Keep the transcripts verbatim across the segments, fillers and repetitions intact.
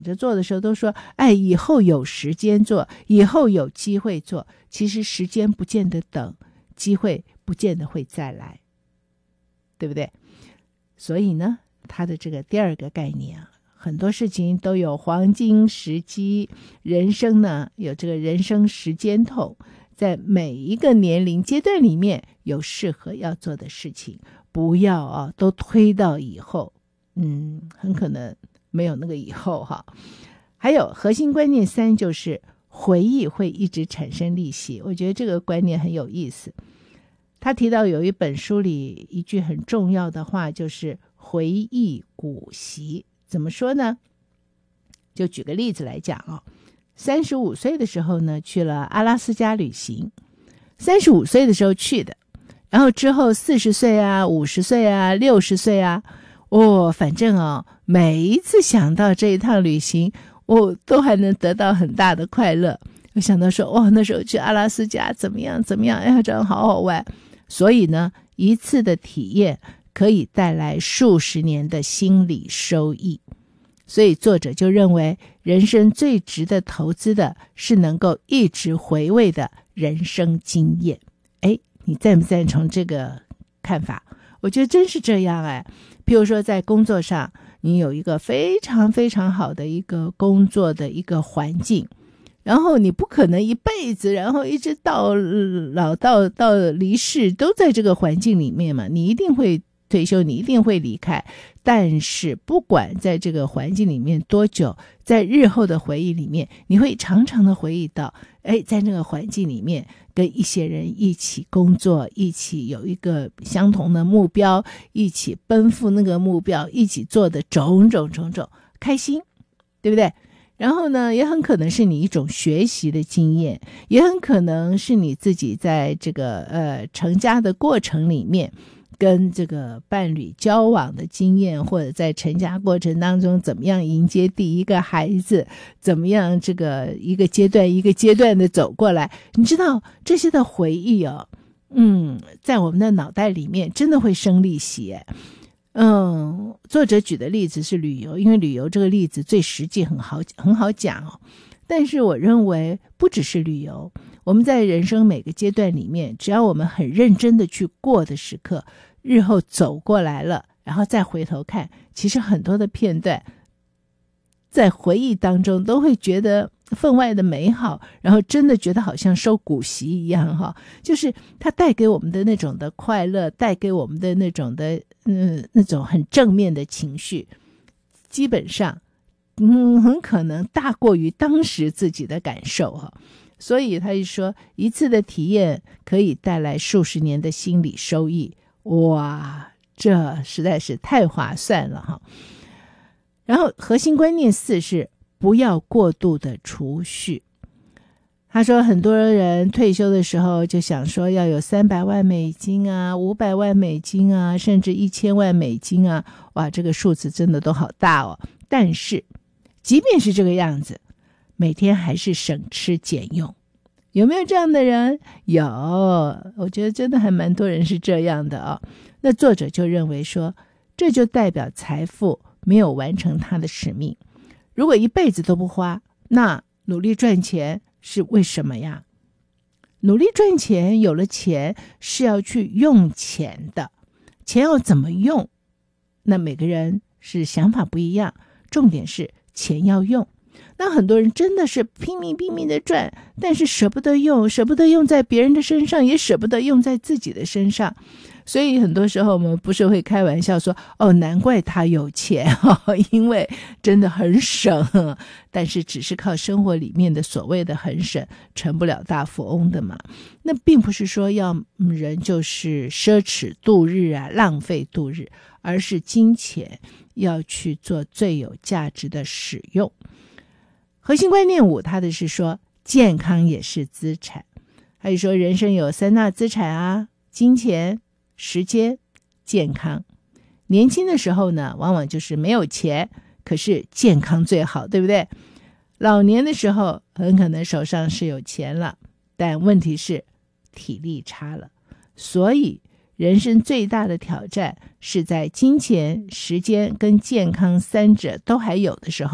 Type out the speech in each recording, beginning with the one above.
着做的时候都说，哎，以后有时间做，以后有机会做。其实时间不见得等，机会不见得会再来，对不对？所以呢，他的这个第二个概念啊，很多事情都有黄金时机，人生呢有这个人生时间筒，在每一个年龄阶段里面有适合要做的事情，不要啊都推到以后，嗯，很可能没有那个以后哈。还有核心观念三，就是回忆会一直产生利息。我觉得这个观念很有意思。他提到有一本书里一句很重要的话，就是回忆股息。怎么说呢？就举个例子来讲啊，三十五岁的时候呢，去了阿拉斯加旅行，三十五岁的时候去的，然后之后四十岁啊、五十岁啊、六十岁啊，哦，反正哦，每一次想到这一趟旅行，我都还能得到很大的快乐。我想到说，哇，那时候去阿拉斯加怎么样怎么样，哎呀，这样好好玩。所以呢，一次的体验可以带来数十年的心理收益。所以作者就认为，人生最值得投资的是能够一直回味的人生经验。哎，你赞不赞成这个看法？我觉得真是这样哎。譬如说在工作上，你有一个非常非常好的一个工作的一个环境，然后你不可能一辈子，然后一直到老到到离世都在这个环境里面嘛，你一定会退休，你一定会离开。但是不管在这个环境里面多久，在日后的回忆里面，你会常常的回忆到，哎，在那个环境里面跟一些人一起工作，一起有一个相同的目标，一起奔赴那个目标，一起做的种种种种，开心，对不对？然后呢，也很可能是你一种学习的经验，也很可能是你自己在这个呃成家的过程里面跟这个伴侣交往的经验，或者在成家过程当中怎么样迎接第一个孩子，怎么样这个一个阶段一个阶段的走过来，你知道这些的回忆哦，嗯，在我们的脑袋里面真的会生利息。嗯，作者举的例子是旅游，因为旅游这个例子最实际，很好很好讲哦。但是我认为不只是旅游，我们在人生每个阶段里面，只要我们很认真的去过的时刻，日后走过来了，然后再回头看，其实很多的片段在回忆当中都会觉得分外的美好，然后真的觉得好像收股息一样哈，就是它带给我们的那种的快乐，带给我们的那种的嗯那种很正面的情绪，基本上嗯很可能大过于当时自己的感受哈。所以他就说，一次的体验可以带来数十年的心理收益。哇，这实在是太划算了哈。然后核心观念四是不要过度的储蓄。他说很多人退休的时候就想说要有三百万美金啊，五百万美金啊，甚至一千万美金啊，哇，这个数字真的都好大哦。但是即便是这个样子，每天还是省吃俭用。有没有这样的人？有，我觉得真的还蛮多人是这样的哦。那作者就认为说，这就代表财富没有完成他的使命。如果一辈子都不花，那努力赚钱是为什么呀？努力赚钱，有了钱是要去用钱的，钱要怎么用？那每个人是想法不一样，重点是钱要用。那很多人真的是拼命拼命的赚，但是舍不得用，舍不得用在别人的身上，也舍不得用在自己的身上。所以很多时候我们不是会开玩笑说，哦，难怪他有钱哦，因为真的很省，但是只是靠生活里面的所谓的很省，成不了大富翁的嘛。那并不是说要人就是奢侈度日啊，浪费度日，而是金钱要去做最有价值的使用。核心观念五，他的是说健康也是资产。还有说人生有三大资产啊，金钱、时间、健康。年轻的时候呢，往往就是没有钱，可是健康最好，对不对？老年的时候很可能手上是有钱了，但问题是体力差了。所以人生最大的挑战是在金钱、时间跟健康三者都还有的时候，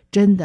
真的